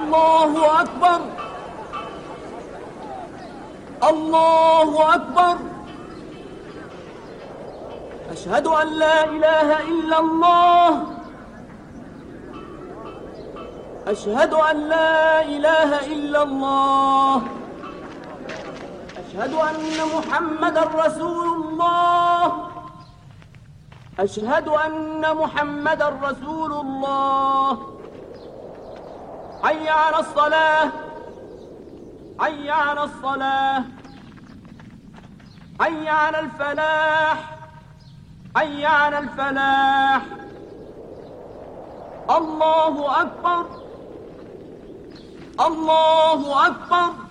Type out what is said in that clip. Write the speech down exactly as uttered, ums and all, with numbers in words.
الله أكبر الله أكبر. أشهد أن لا إله إلا الله أشهد أن لا إله إلا الله. أشهد أن محمدا رسول الله أشهد أن محمدا رسول الله. حي على الصلاة حي على الصلاة حي على الفلاح حي على الفلاح. الله أكبر الله أكبر.